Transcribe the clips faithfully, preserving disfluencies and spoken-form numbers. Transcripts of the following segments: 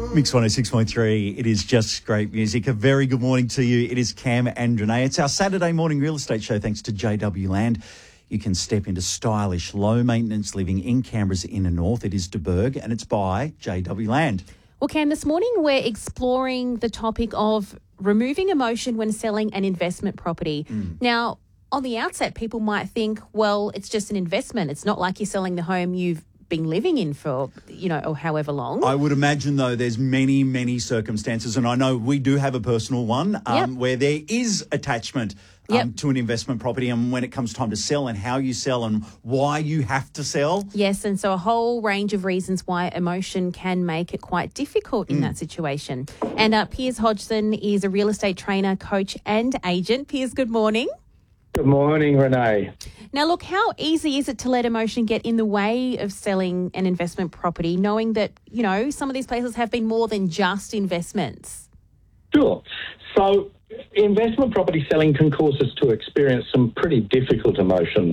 Mix one oh six point three, it is just great music. A very good morning to you. It is Cam and Renee. It's our Saturday morning real estate show thanks to J W Land. You can step into stylish, low-maintenance living in Canberra's inner north. It is De Burg and it's by J W Land. Well, Cam, this morning we're exploring the topic of removing emotion when selling an investment property. Mm. Now, on the outset, people might think, well, it's just an investment. It's not like you're selling the home you've been living in for, you know, or however long. I would imagine, though, there's many, many circumstances, and I know we do have a personal one um, yep. where there is attachment um, yep. to an investment property, and when it comes time to sell and how you sell and why you have to sell. Yes, and so a whole range of reasons why emotion can make it quite difficult in mm. that situation. And uh, Piers Hodgson is a real estate trainer, coach and agent. Piers, good morning. Good morning, Renee. Now, look, how easy is it to let emotion get in the way of selling an investment property, knowing that, you know, some of these places have been more than just investments? Sure. So investment property selling can cause us to experience some pretty difficult emotions,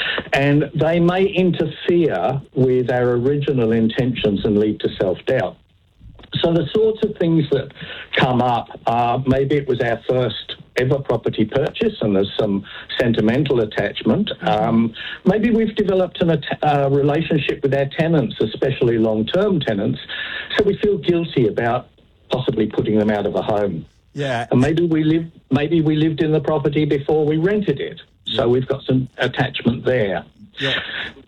and they may interfere with our original intentions and lead to self-doubt. So the sorts of things that come up are maybe it was our first ever property purchase and there's some sentimental attachment. Mm-hmm. Um, maybe we've developed a att- uh, relationship with our tenants, especially long-term tenants, so we feel guilty about possibly putting them out of a home. Yeah. And maybe we lived, maybe we lived in the property before we rented it, so yeah. we've got some attachment there. Yeah.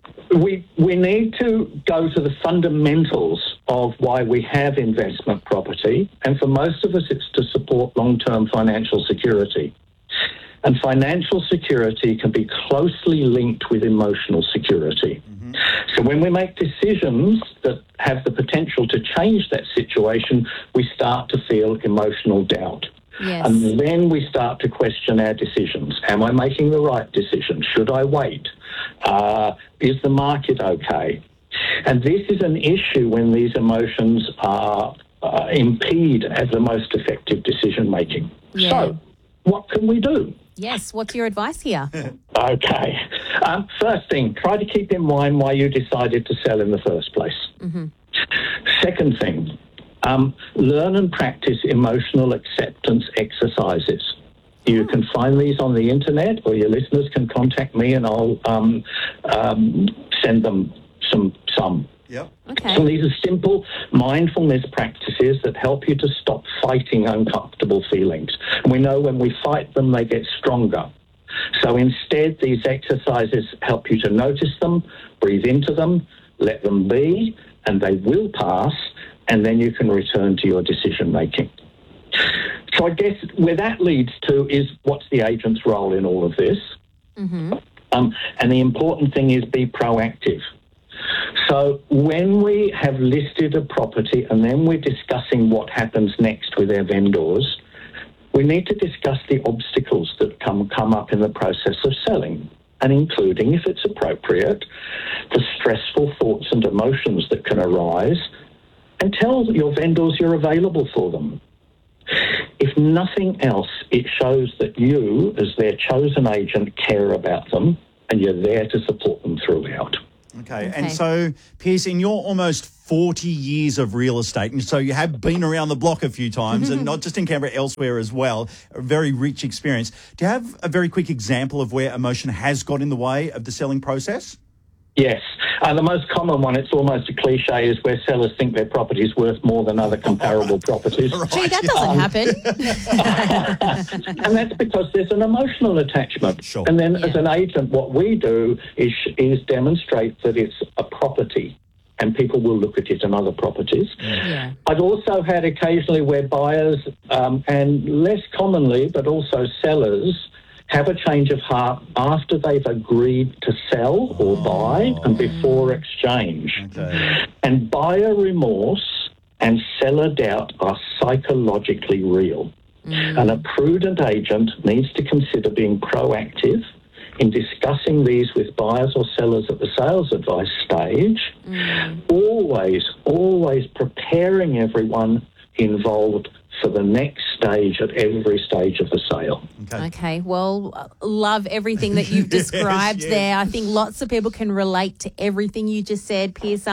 We we need to go to the fundamentals of why we have investment property, and for most of us it's to support long-term financial security. And financial security can be closely linked with emotional security. Mm-hmm. So when we make decisions that have the potential to change that situation, we start to feel emotional doubt. Yes. And then we start to question our decisions. Am I making the right decision? Should I wait? Uh, is the market okay? And this is an issue when these emotions are uh, impede at the most effective decision making. Yeah. So, what can we do? Yes, what's your advice here? Okay. Um, first thing, try to keep in mind why you decided to sell in the first place. Mm-hmm. Second thing, Um, learn and practice emotional acceptance exercises. You can find these on the internet, or your listeners can contact me and I'll um, um, send them some. some. Yep. Okay. So these are simple mindfulness practices that help you to stop fighting uncomfortable feelings. And we know when we fight them, they get stronger. So instead, these exercises help you to notice them, breathe into them, let them be, and they will pass, and then you can return to your decision making. So I guess where that leads to is what's the agent's role in all of this? Mm-hmm. Um, and the important thing is be proactive. So when we have listed a property and then we're discussing what happens next with our vendors, we need to discuss the obstacles that come, come up in the process of selling, and including, if it's appropriate, the stressful thoughts and emotions that can arise, and tell your vendors you're available for them. If nothing else, it shows that you, as their chosen agent, care about them and you're there to support them throughout. Okay. Okay. And so, Piers, in your almost forty years of real estate, and so you have been around the block a few times, and not just in Canberra, elsewhere as well, a very rich experience. Do you have a very quick example of where emotion has got in the way of the selling process? Yes. Uh, the most common one, it's almost a cliche, is where sellers think their property is worth more than other comparable properties. Right, Gee, that doesn't happen. And that's because there's an emotional attachment. Sure. And then Yeah. as an agent, what we do is, is demonstrate that it's a property, and people will look at it in other properties. Yeah. I've also had occasionally where buyers, um, and less commonly, but also sellers, have a change of heart after they've agreed to sell or buy and before exchange. Okay. And buyer remorse and seller doubt are psychologically real. Mm. And a prudent agent needs to consider being proactive in discussing these with buyers or sellers at the sales advice stage, Mm. always, always preparing everyone involved for the next stage at every stage of the sale. Okay. Okay, well, uh, love everything that you've Yes, described yes. there. I think lots of people can relate to everything you just said, Piers. Um,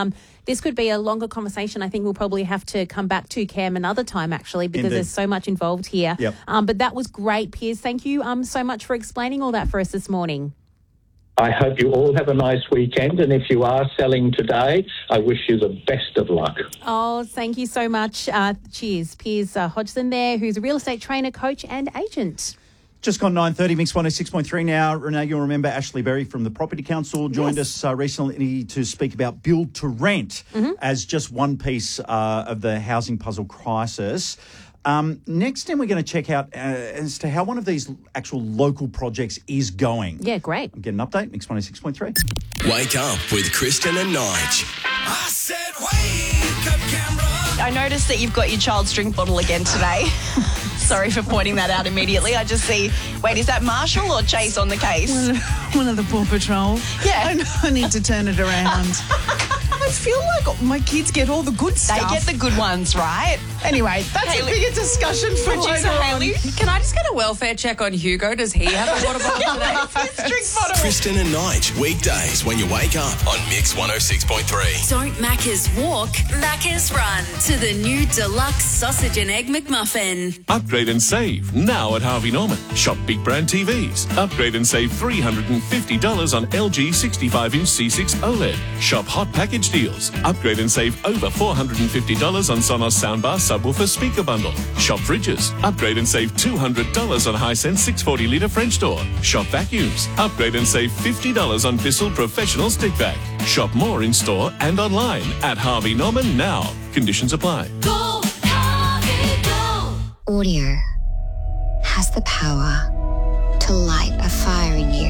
this could be a longer conversation. I think we'll probably have to come back to Cam another time, actually, because Indeed. there's so much involved here. Yep. Um, but that was great, Piers. Thank you um, so much for explaining all that for us this morning. I hope you all have a nice weekend, and if you are selling today, I wish you the best of luck. Oh, thank you so much. Uh, cheers. Piers uh, Hodgson there, who's a real estate trainer, coach and agent. Just gone nine thirty, Mix one oh six point three now. Renee, you'll remember Ashley Berry from the Property Council joined Yes. us uh, recently to speak about build to rent Mm-hmm. as just one piece uh, of the housing puzzle crisis. Um, next, then we're going to check out uh, as to how one of these actual local projects is going. Yeah, great. Get an update, Mix one oh six point three. Wake up with Kristen and Nige. I said wake up, Canberra. I noticed that you've got your child's drink bottle again today. Sorry for pointing that out immediately. I just see, wait, is that Marshall or Chase on the case? One of the Paw Patrol. Yeah. I, I need to turn it around. I feel like my kids get all the good They stuff. get the good ones, right? Anyway, that's Haley- a bigger discussion for Producer later Haley, on. can I just get a welfare check on Hugo? Does he have a water bottle today? His drink bottle. Kristen and Nige, weekdays when you wake up on Mix one oh six point three. Don't Macca's walk, Macca's run to the new deluxe sausage and egg McMuffin. Upgrade and save now at Harvey Norman. Shop big brand T Vs. Upgrade and save three hundred fifty dollars on L G sixty-five inch C six OLED. Shop hot package deals. Upgrade and save over four hundred fifty dollars on Sonos soundbar subwoofer speaker bundle. Shop fridges. Upgrade and save two hundred dollars on Hisense six hundred forty litre French door. Shop vacuums. Upgrade and save fifty dollars on Bissell Professional Stick Vac. Shop more in store and online at Harvey Norman now. Conditions apply. Go, Harvey, go! Audio has the power to light a fire in you.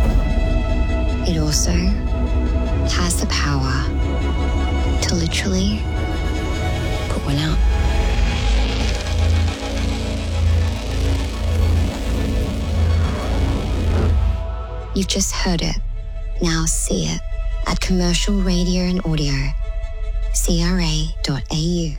It also has the power to literally put one out. You've just heard it. Now see it at Commercial Radio and Audio. C R A dot A U.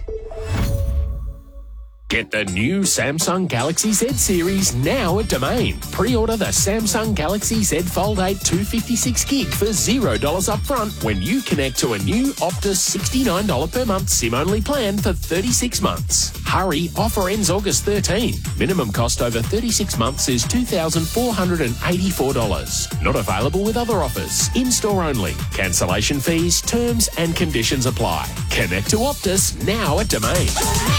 Get the new Samsung Galaxy Z series now at Domain. Pre-order the Samsung Galaxy Z Fold eight two fifty-six gig for zero dollars up front when you connect to a new Optus sixty-nine dollars per month SIM-only plan for thirty-six months. Hurry, offer ends August thirteenth. Minimum cost over thirty-six months is two thousand four hundred eighty-four dollars. Not available with other offers. In-store only. Cancellation fees, terms and conditions apply. Connect to Optus now at Domain.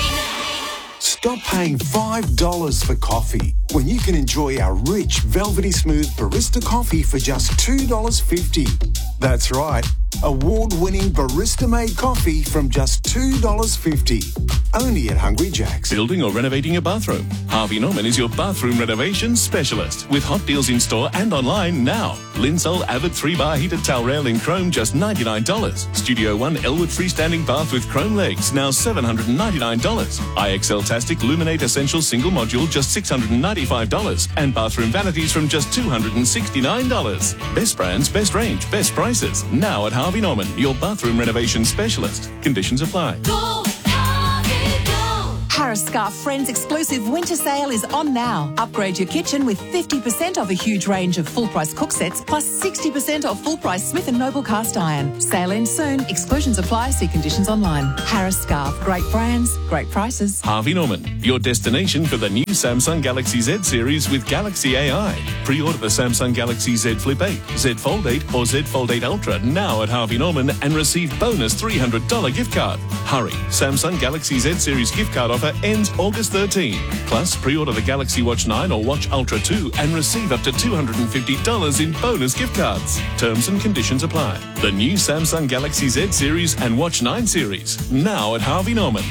Stop paying five dollars for coffee when you can enjoy our rich, velvety smooth barista coffee for just two dollars fifty. That's right, award-winning barista-made coffee from just two dollars fifty. Only at Hungry Jack's. Building or renovating a bathroom? Harvey Norman is your bathroom renovation specialist with hot deals in store and online now. Linsol Avid three bar heated towel rail in chrome just ninety-nine dollars. Studio One Elwood freestanding bath with chrome legs now seven hundred ninety-nine dollars. I X L Tastic Luminate Essential single module just six hundred ninety-five dollars. And bathroom vanities from just two hundred sixty-nine dollars. Best brands, best range, best prices. Now at Harvey Norman, your bathroom renovation specialist. Conditions apply. Go, Harvey, go! Harris Scarf Friends exclusive winter sale is on now. Upgrade your kitchen with fifty percent off a huge range of full-price cook sets plus sixty percent off full-price Smith and Noble cast iron. Sale ends soon. Exclusions apply. See conditions online. Harris Scarf. Great brands, great prices. Harvey Norman, your destination for the new Samsung Galaxy Z series with Galaxy A I. Pre-order the Samsung Galaxy Z Flip eight, Z Fold eight or Z Fold eight Ultra now at Harvey Norman and receive bonus three hundred dollars gift card. Hurry, Samsung Galaxy Z series gift card offer ends August thirteenth. Plus, pre-order the Galaxy Watch nine or Watch Ultra two and receive up to two hundred fifty dollars in bonus gift cards. Terms and conditions apply. The new Samsung Galaxy Z series and Watch nine series now at Harvey Norman.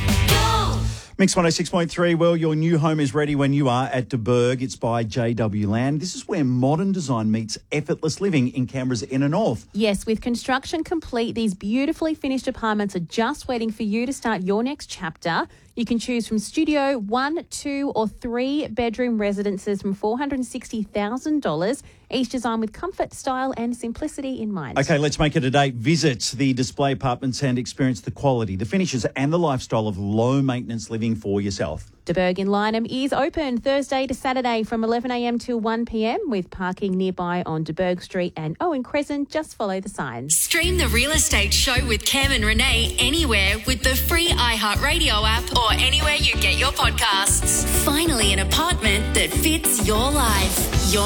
Mix one oh six point three, well, your new home is ready when you are at De Burg. It's by J W Land. This is where modern design meets effortless living in Canberra's inner north. Yes, with construction complete, these beautifully finished apartments are just waiting for you to start your next chapter. You can choose from studio, one, two or three bedroom residences from four hundred sixty thousand dollars, each designed with comfort, style and simplicity in mind. Okay, let's make it a date. Visit the display apartments and experience the quality, the finishes and the lifestyle of low-maintenance living for yourself. DeBerg in Lyneham is open Thursday to Saturday from eleven a m till one p m with parking nearby on DeBerg Street and Owen Crescent. Just follow the signs. Stream the Real Estate Show with Cam and Renee anywhere with the free iHeartRadio app or anywhere you get your podcasts. Finally, an apartment that fits your life. Your